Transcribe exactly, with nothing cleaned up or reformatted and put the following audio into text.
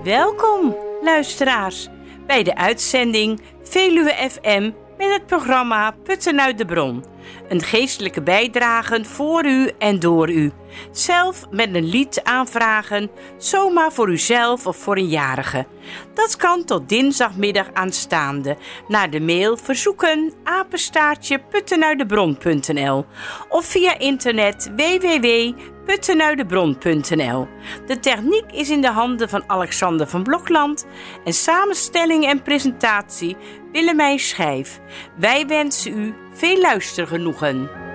Welkom, luisteraars, bij de uitzending Veluwe F M met het programma Putten uit de Bron. Een geestelijke bijdrage voor u en door u. Zelf met een lied aanvragen, zomaar voor uzelf of voor een jarige. Dat kan tot dinsdagmiddag aanstaande naar de mail verzoeken apenstaartje puttenuitdebron punt n l of via internet w w w punt puttenuitdebron punt n l. De techniek is in de handen van Alexander van Blokland en samenstelling en presentatie Willemijn Schijf. Wij wensen u veel luistergenoegen.